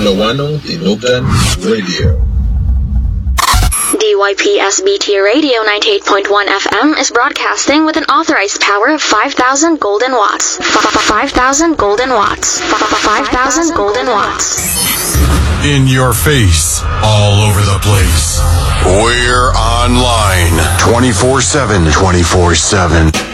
Loano Tinugan Radio. DYPSBT Radio 98.1 FM is broadcasting with an authorized power of 5,000 golden watts. 5,000 golden watts. 5,000 golden watts. In your face, all over the place. We're online 24/7.